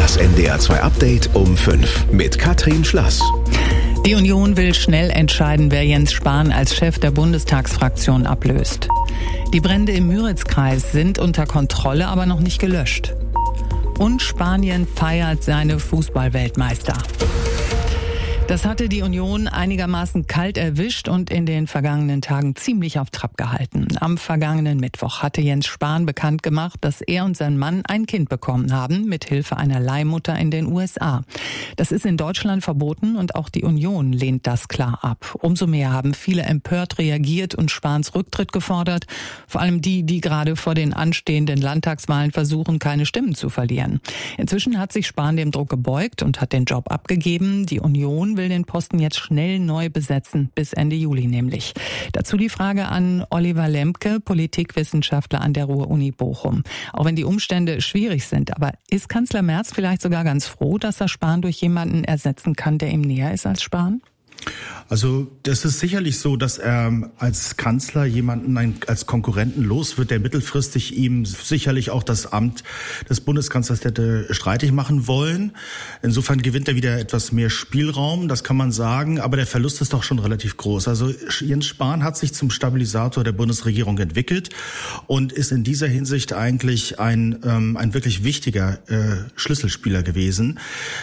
Das NDR 2 Update um 5 mit Katrin Schlass. Die Union will schnell entscheiden, wer Jens Spahn als Chef der Bundestagsfraktion ablöst. Die Brände im Müritzkreis sind unter Kontrolle, aber noch nicht gelöscht. Und Spanien feiert seine Fußballweltmeister. Das hatte die Union einigermaßen kalt erwischt und in den vergangenen Tagen ziemlich auf Trab gehalten. Am vergangenen Mittwoch hatte Jens Spahn bekannt gemacht, dass er und sein Mann ein Kind bekommen haben, mit Hilfe einer Leihmutter in den USA. Das ist in Deutschland verboten und auch die Union lehnt das klar ab. Umso mehr haben viele empört reagiert und Spahns Rücktritt gefordert. Vor allem die gerade vor den anstehenden Landtagswahlen versuchen, keine Stimmen zu verlieren. Inzwischen hat sich Spahn dem Druck gebeugt und hat den Job abgegeben. Die Union will den Posten jetzt schnell neu besetzen, bis Ende Juli nämlich. Dazu die Frage an Oliver Lemke, Politikwissenschaftler an der Ruhr-Uni Bochum. Auch wenn die Umstände schwierig sind, aber ist Kanzler Merz vielleicht sogar ganz froh, dass er Spahn durch jemanden ersetzen kann, der ihm näher ist als Spahn? Also das ist sicherlich so, dass er als Kanzler jemanden als Konkurrenten los wird, der mittelfristig ihm sicherlich auch das Amt des Bundeskanzlers hätte streitig machen wollen. Insofern gewinnt er wieder etwas mehr Spielraum, das kann man sagen, aber der Verlust ist doch schon relativ groß. Also Jens Spahn hat sich zum Stabilisator der Bundesregierung entwickelt und ist in dieser Hinsicht eigentlich ein wirklich wichtiger Schlüsselspieler gewesen.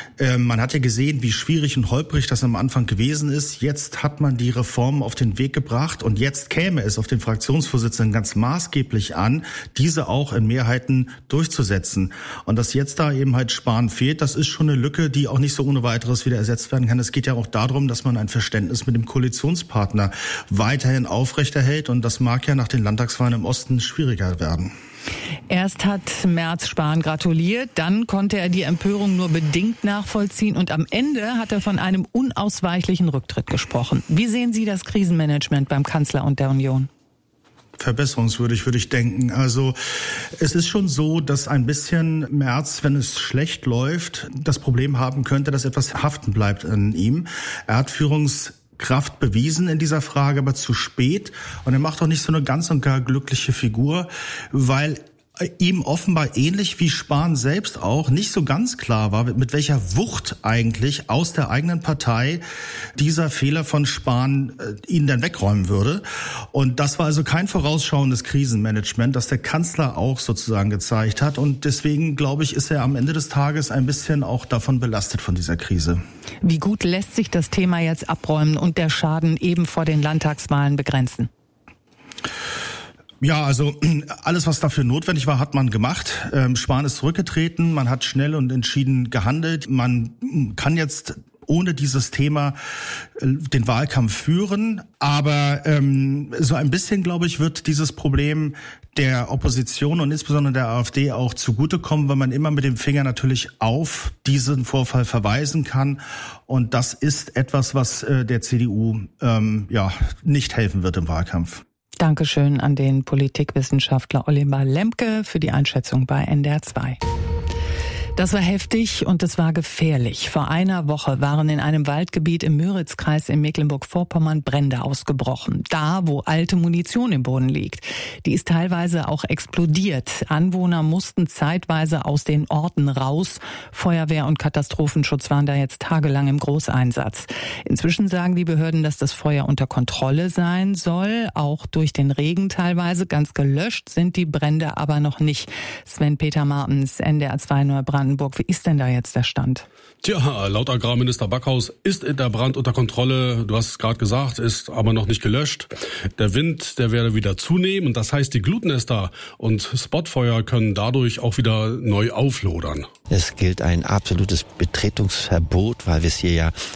Man hat ja gesehen, wie schwierig und holprig das am Anfang gewesen ist. Jetzt hat man die Reformen auf den Weg gebracht und jetzt käme es auf den Fraktionsvorsitzenden ganz maßgeblich an, diese auch in Mehrheiten durchzusetzen. Und dass jetzt da eben halt Spahn fehlt, das ist schon eine Lücke, die auch nicht so ohne weiteres wieder ersetzt werden kann. Es geht ja auch darum, dass man ein Verständnis mit dem Koalitionspartner weiterhin aufrechterhält und das mag ja nach den Landtagswahlen im Osten schwieriger werden. Erst hat Merz Spahn gratuliert, dann konnte er die Empörung nur bedingt nachvollziehen und am Ende hat er von einem unausweichlichen Rücktritt gesprochen. Wie sehen Sie das Krisenmanagement beim Kanzler und der Union? Verbesserungswürdig, würde ich denken. Also es ist schon so, dass ein bisschen Merz, wenn es schlecht läuft, das Problem haben könnte, dass etwas haften bleibt an ihm. Er hat Führungskraft bewiesen in dieser Frage, aber zu spät. Und er macht auch nicht so eine ganz und gar glückliche Figur, weil ihm offenbar ähnlich wie Spahn selbst auch nicht so ganz klar war, mit welcher Wucht eigentlich aus der eigenen Partei dieser Fehler von Spahn ihn dann wegräumen würde. Und das war also kein vorausschauendes Krisenmanagement, das der Kanzler auch sozusagen gezeigt hat. Und deswegen, glaube ich, ist er am Ende des Tages ein bisschen auch davon belastet von dieser Krise. Wie gut lässt sich das Thema jetzt abräumen und der Schaden eben vor den Landtagswahlen begrenzen? Ja, also alles, was dafür notwendig war, hat man gemacht. Spahn ist zurückgetreten, man hat schnell und entschieden gehandelt. Man kann jetzt ohne dieses Thema den Wahlkampf führen. Aber so ein bisschen, glaube ich, wird dieses Problem der Opposition und insbesondere der AfD auch zugutekommen, weil man immer mit dem Finger natürlich auf diesen Vorfall verweisen kann. Und das ist etwas, was der CDU nicht helfen wird im Wahlkampf. Dankeschön an den Politikwissenschaftler Oliver Lemke für die Einschätzung bei NDR 2. Das war heftig und es war gefährlich. Vor einer Woche waren in einem Waldgebiet im Müritzkreis in Mecklenburg-Vorpommern Brände ausgebrochen. Da, wo alte Munition im Boden liegt. Die ist teilweise auch explodiert. Anwohner mussten zeitweise aus den Orten raus. Feuerwehr und Katastrophenschutz waren da jetzt tagelang im Großeinsatz. Inzwischen sagen die Behörden, dass das Feuer unter Kontrolle sein soll. Auch durch den Regen teilweise. Ganz gelöscht sind die Brände aber noch nicht. Sven-Peter Martens, NDR 2 Neubrandenburg. Wie ist denn da jetzt der Stand? Tja, laut Agrarminister Backhaus ist der Brand unter Kontrolle. Du hast es gerade gesagt, ist aber noch nicht gelöscht. Der Wind, der werde wieder zunehmen. Und das heißt, die Glutnester und Spotfeuer können dadurch auch wieder neu auflodern. Es gilt ein absolutes Betretungsverbot, weil wir es hier ja